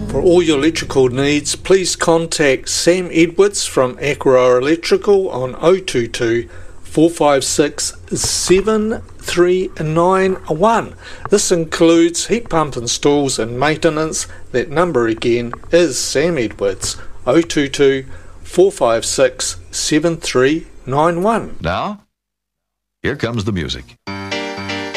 For all your electrical needs, please contact Sam Edwards from Aqua Electrical on 022 456 7391. This includes heat pump installs and maintenance. That number again is Sam Edwards, 022 456 7391. Now, here comes the music.